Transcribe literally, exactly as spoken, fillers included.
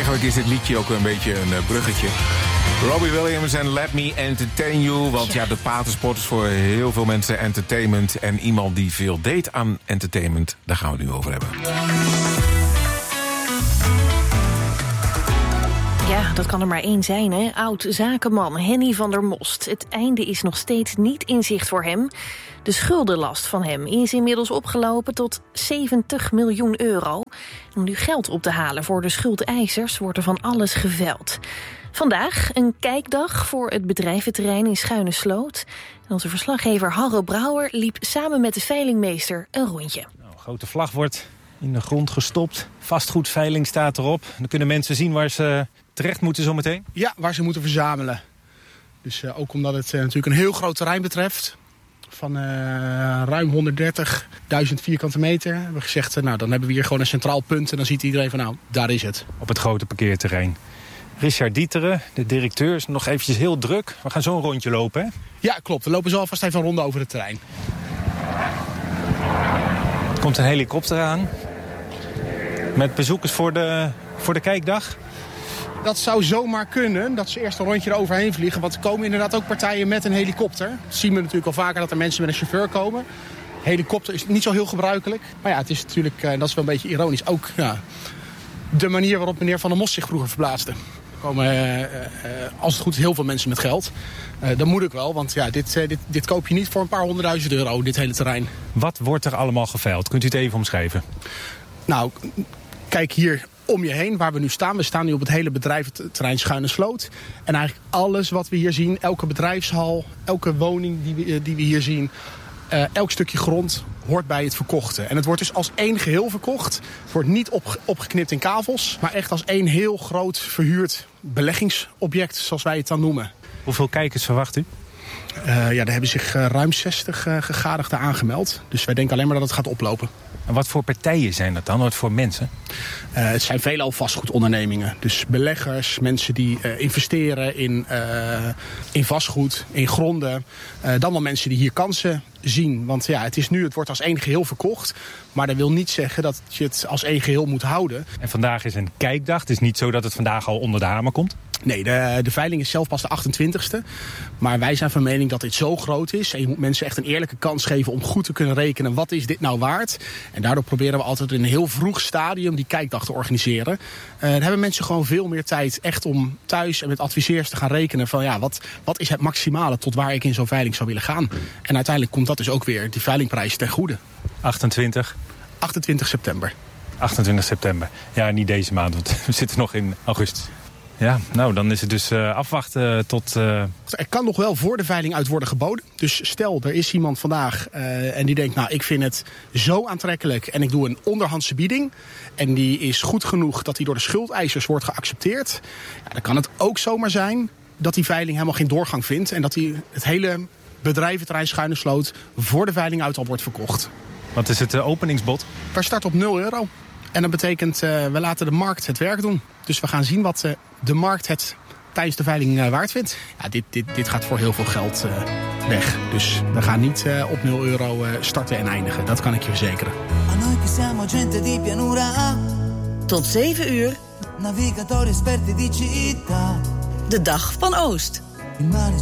Eigenlijk is dit liedje ook een beetje een uh, bruggetje. Robbie Williams en Let Me Entertain You. Want ja, de patersport is voor heel veel mensen entertainment. En iemand die veel deed aan entertainment, daar gaan we het nu over hebben. Ja, dat kan er maar één zijn, hè. Oud-zakenman Henny van der Most. Het einde is nog steeds niet in zicht voor hem. De schuldenlast van hem is inmiddels opgelopen tot zeventig miljoen euro. Om nu geld op te halen voor de schuldeisers wordt er van alles geveld. Vandaag een kijkdag voor het bedrijventerrein in Schuinersloot. En onze verslaggever Harro Brouwer liep samen met de veilingmeester een rondje. Nou, een grote vlag wordt in de grond gestopt. Vastgoedveiling staat erop. Dan kunnen mensen zien waar ze terecht moeten zometeen. Ja, waar ze moeten verzamelen. Dus uh, ook omdat het uh, natuurlijk een heel groot terrein betreft. Van uh, ruim honderddertigduizend vierkante meter. Hebben we gezegd, uh, nou dan hebben we hier gewoon een centraal punt. En dan ziet iedereen van nou, daar is het. Op het grote parkeerterrein. Richard Dieteren, de directeur, is nog eventjes heel druk. We gaan zo een rondje lopen, hè? Ja, klopt. We lopen zo alvast even een ronde over het terrein. Er komt een helikopter aan. Met bezoekers voor de, voor de kijkdag. Dat zou zomaar kunnen, dat ze eerst een rondje eroverheen vliegen. Want er komen inderdaad ook partijen met een helikopter. Dat zien we natuurlijk al vaker, dat er mensen met een chauffeur komen. Helikopter is niet zo heel gebruikelijk. Maar ja, het is natuurlijk, en dat is wel een beetje ironisch, ook ja, de manier waarop meneer Van der Most zich vroeger verplaatste. Er komen, uh, uh, als het goed is, heel veel mensen met geld. Uh, dat moet ik wel, want ja, dit, uh, dit, dit koop je niet voor een paar honderdduizend euro, dit hele terrein. Wat wordt er allemaal geveild? Kunt u het even omschrijven? Nou, kijk hier om je heen, waar we nu staan. We staan nu op het hele bedrijventerrein Schuinersloot. En eigenlijk alles wat we hier zien, elke bedrijfshal, elke woning die we, die we hier zien, uh, elk stukje grond hoort bij het verkochte. En het wordt dus als één geheel verkocht. Het wordt niet op, opgeknipt in kavels, maar echt als één heel groot verhuurd beleggingsobject, zoals wij het dan noemen. Hoeveel kijkers verwacht u? Uh, ja, er hebben zich uh, ruim zestig uh, gegadigden aangemeld. Dus wij denken alleen maar dat het gaat oplopen. En wat voor partijen zijn dat dan? Wat voor mensen? Uh, het zijn veelal vastgoedondernemingen. Dus beleggers, mensen die uh, investeren in, uh, in vastgoed, in gronden. Uh, dan wel mensen die hier kansen zien. Want ja, het is nu, het wordt als één geheel verkocht. Maar dat wil niet zeggen dat je het als één geheel moet houden. En vandaag is een kijkdag. Het is niet zo dat het vandaag al onder de hamer komt? Nee, de, de veiling is zelf pas de achtentwintigste. Maar wij zijn van mening dat dit zo groot is. En je moet mensen echt een eerlijke kans geven om goed te kunnen rekenen. Wat is dit nou waard? En daardoor proberen we altijd in een heel vroeg stadium die kijkdag te organiseren. Uh, dan hebben mensen gewoon veel meer tijd echt om thuis en met adviseurs te gaan rekenen. Van ja, wat, wat is het maximale tot waar ik in zo'n veiling zou willen gaan? En uiteindelijk komt dat dus ook weer die veilingprijs ten goede. achtentwintig? achtentwintig september. achtentwintig september. Ja, niet deze maand, want we zitten nog in augustus. Ja, nou, dan is het dus uh, afwachten tot... Uh... Er kan nog wel voor de veiling uit worden geboden. Dus stel, er is iemand vandaag uh, en die denkt, nou, ik vind het zo aantrekkelijk en ik doe een onderhandse bieding. En die is goed genoeg dat die door de schuldeisers wordt geaccepteerd. Ja, dan kan het ook zomaar zijn dat die veiling helemaal geen doorgang vindt. En dat die het hele bedrijventerrein Schuinersloot voor de veiling uit al wordt verkocht. Wat is het uh, openingsbod? We starten op nul euro. En dat betekent, uh, we laten de markt het werk doen. Dus we gaan zien wat uh, de markt het tijdens de veiling uh, waard vindt. Ja, dit, dit, dit gaat voor heel veel geld uh, weg. Dus we gaan niet uh, op nul euro uh, starten en eindigen. Dat kan ik je verzekeren. Tot zeven uur. De dag van Oost.